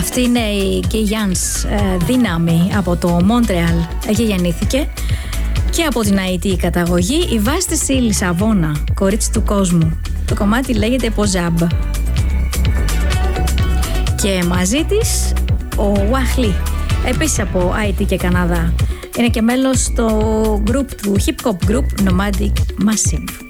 Αυτή είναι η Keyans Δύναμη από το Μόντρεαλ. Εκεί γεννήθηκε. Και από την Αϊτή η καταγωγή. Η Βάστη στη Λισαβόνα, κορίτσι του κόσμου. Το κομμάτι λέγεται Ποζάμπ. Και μαζί της ο Wahli, επίσης από Αϊτή και Καναδά. Είναι και μέλος στο group του hip hop group Nomadic Massive.